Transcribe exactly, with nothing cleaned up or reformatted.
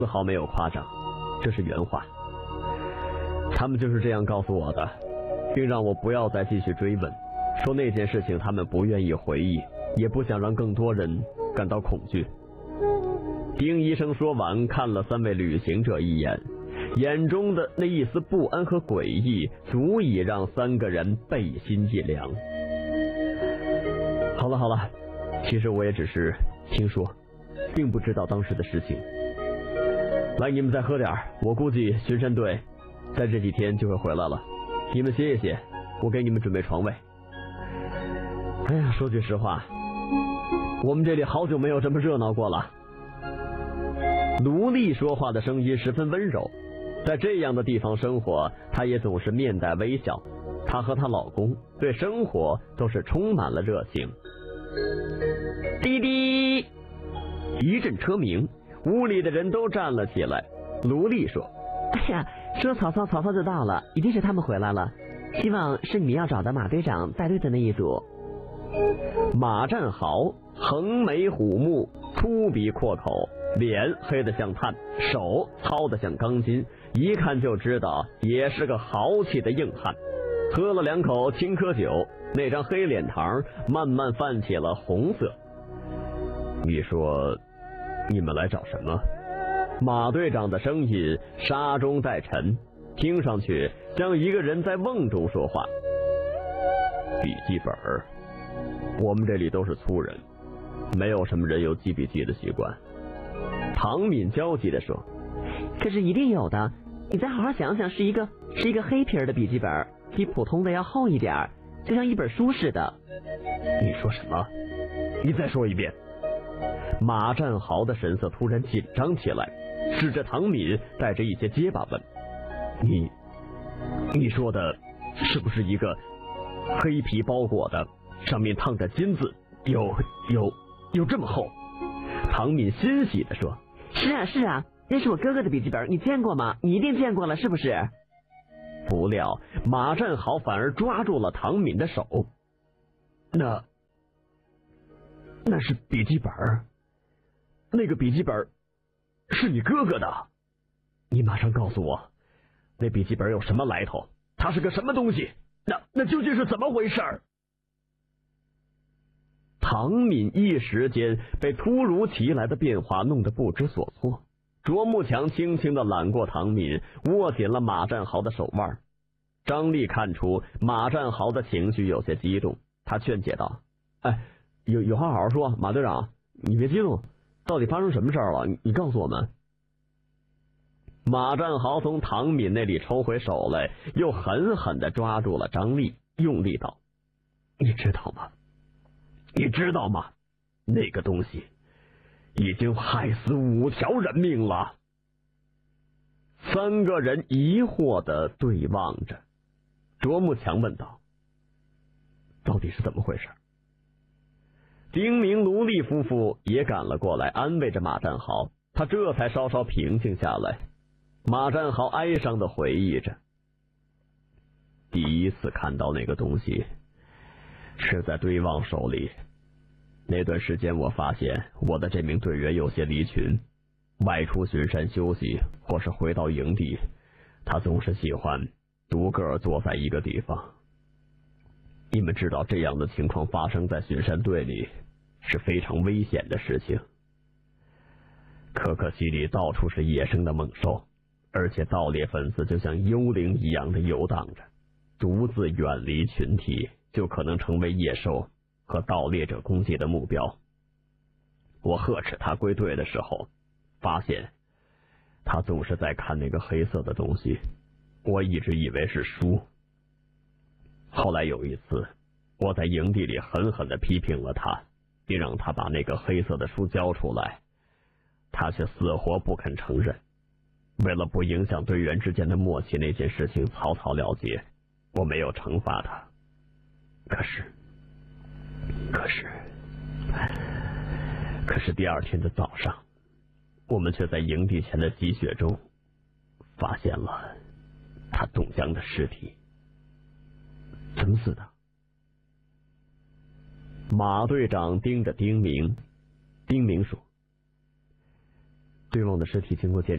丝毫没有夸张，这是原话。他们就是这样告诉我的，并让我不要再继续追问，说那件事情他们不愿意回忆，也不想让更多人感到恐惧。丁医生说完，看了三位旅行者一眼，眼中的那一丝不安和诡异，足以让三个人背心一凉。好了好了，其实我也只是听说，并不知道当时的事情。来，你们再喝点，我估计巡山队在这几天就会回来了，你们歇一歇，我给你们准备床位。哎呀，说句实话，我们这里好久没有这么热闹过了。卢丽说话的声音十分温柔，在这样的地方生活，她也总是面带微笑。她和她老公对生活都是充满了热情。滴滴，一阵车鸣，屋里的人都站了起来。卢丽说： 哎呀，说曹操曹操就到了，一定是他们回来了，希望是你们要找的马队长带队的那一组。 马战豪横眉虎目，粗鼻阔口，脸黑得像炭，手糙得像钢筋，一看就知道也是个豪气的硬汉。喝了两口青稞酒，那张黑脸膛慢慢泛起了红色。你说你们来找什么？马队长的声音沙中带沉，听上去像一个人在瓮中说话。笔记本，我们这里都是粗人，没有什么人有记笔记的习惯。唐敏焦急地说： 可是一定有的，你再好好想想，是一个是一个黑皮的笔记本，比普通的要厚一点，就像一本书似的。 你说什么？你再说一遍。马战豪的神色突然紧张起来，指着唐敏带着一些结巴问：你你说的是不是一个黑皮包裹的，上面烫着金字，有有有这么厚？唐敏欣喜地说： 是啊是啊，那是我哥哥的笔记本，你见过吗？你一定见过了，是不是？ 不料马战豪反而抓住了唐敏的手。那那是笔记本，那个笔记本是你哥哥的，你马上告诉我，那笔记本有什么来头？它是个什么东西？那那究竟是怎么回事？唐敏一时间被突如其来的变化弄得不知所措。卓木强轻轻地揽过唐敏，握紧了马战豪的手腕。张力看出马战豪的情绪有些激动，他劝解道：哎，有有话好好说，马队长，你别激动，到底发生什么事了？你你告诉我们。马战豪从唐敏那里抽回手来，又狠狠地抓住了张力，用力道：你知道吗？你知道吗？那个东西已经害死五条人命了。三个人疑惑地对望着，卓木强问道：到底是怎么回事？丁明卢丽夫妇也赶了过来，安慰着马战豪，他这才稍稍平静下来。马战豪哀伤地回忆着，第一次看到那个东西是在对望手里。那段时间我发现我的这名队员有些离群，外出巡山休息或是回到营地，他总是喜欢独个儿坐在一个地方。你们知道这样的情况发生在巡山队里是非常危险的事情。可可西里到处是野生的猛兽，而且盗猎分子就像幽灵一样的游荡着，独自远离群体就可能成为野兽和盗猎者攻击的目标。我呵斥他归队的时候，发现他总是在看那个黑色的东西，我一直以为是书。后来有一次，我在营地里狠狠地批评了他，并让他把那个黑色的书交出来，他却死活不肯承认。为了不影响队员之间的默契，那件事情草草了结，我没有惩罚他。可是可是可是第二天的早上，我们却在营地前的积雪中发现了他冻僵的尸体。怎么死的？马队长盯着丁明，丁明说：对望的尸体经过检